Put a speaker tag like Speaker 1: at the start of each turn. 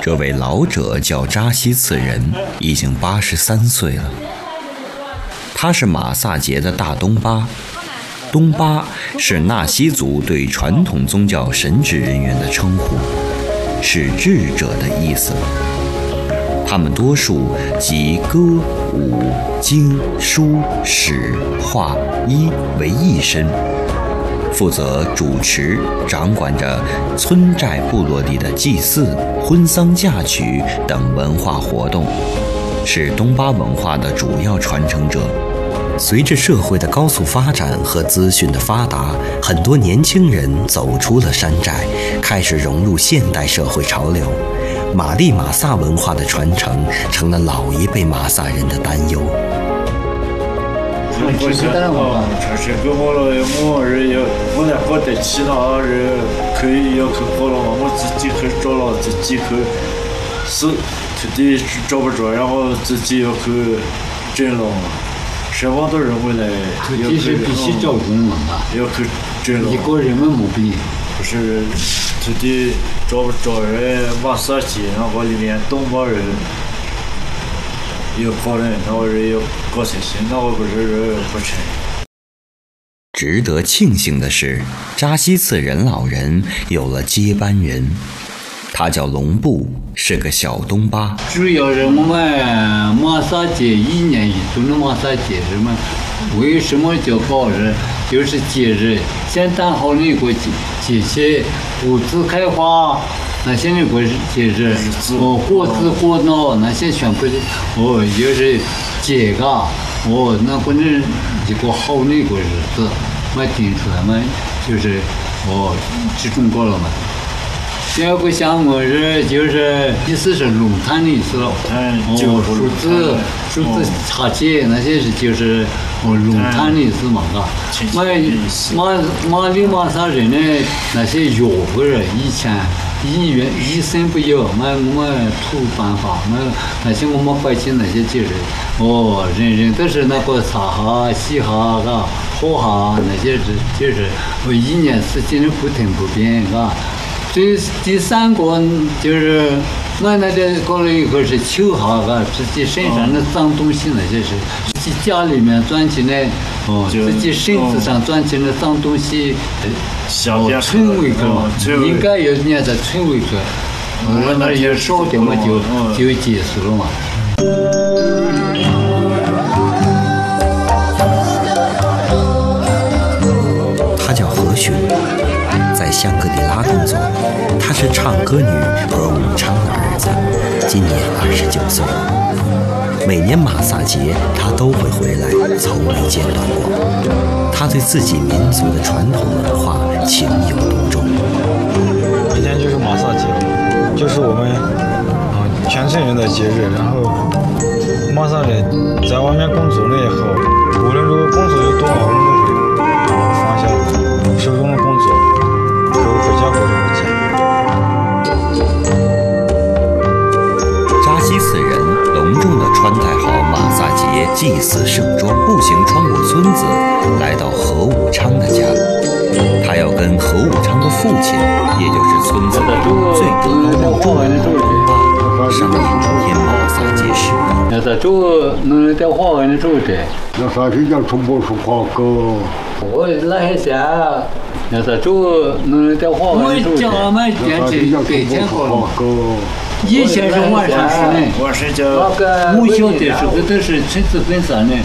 Speaker 1: 这位老者叫扎西次仁，已经83岁了。他是马萨节的大东巴。东巴是纳西族对传统宗教神职人员的称呼，是智者的意思。他们多数集歌、舞、经、书、史、画、医为一身，负责主持、掌管着村寨部落里的祭祀、婚丧嫁娶等文化活动，是东巴文化的主要传承者。随着社会的高速发展和资讯的发达，很多年轻人走出了山寨，开始融入现代社会潮流。玛丽马萨文化的传承成了老一辈马萨人的担忧。
Speaker 2: 我人要我来跑得起了，人可以要去跑了，我自己去找了，自己去是土地找不着，然后自己要去整了。什么都认为呢，
Speaker 3: 土地是必须找工嘛，
Speaker 2: 要去整了。
Speaker 3: 一个人们没必
Speaker 2: 不是土地找不着人，马萨节，然后里面东巴人有可能，然后人要搞这些，那我不是人不成。
Speaker 1: 值得庆幸的是，扎西次仁老人有了接班人，他叫龙布，是个小东巴。
Speaker 3: 主要是我们马萨节1年1度的马萨节日嘛，为什么叫搞日？就是节日，先谈好那个节气，物资开花，那些那个节日，果子果脑那些全部就是节嘎，那可能一个好那个日子，嘛定出来嘛，就是集中过了嘛。第二个项目是就是意思是龙潭的意思了，数字茶节那些是就是龙潭的意思嘛，马里马萨人呢那些药物人以前医生不有，我们土办法，那些我们百姓那些节日，人都是那个擦哈、洗哈嘎、喝哈那些就是1年4季的不停不变嘎。第3个就是我那个搞了一个是秋哈嘎，自己身上的脏东西那些是自己家里面钻进来，自己身子上钻进的脏东西，存回去嘛，应该有年再存回去，我那也少点嘛就结束了嘛。
Speaker 1: 他叫何雪，在香格里拉工作。他是唱歌女何武昌的儿子，今年29岁。每年马萨节他都会回来，从没间断过。他对自己民族的传统文化情有独钟。
Speaker 4: 今天就是马萨节，就是我们全村人的节日。然后马萨人在外面工作了以后，无论这个工作有多忙，我们都会放下手中的工作，回家过这个节。
Speaker 1: 扎西次仁隆重地穿戴好马萨节祭祀盛装，步行穿过村子，来到何武昌的家。他要跟何武昌的父亲，也就是村子里最德高望重的老东巴商议明天马萨节事。
Speaker 3: 那在做能在华文的做的，
Speaker 5: 那啥是讲从不说话个？
Speaker 3: 我那些那在做能在华文的做的。我讲嘛，讲起白天好了。以前是晚上是呢，那个午休的时候都是村子分散的。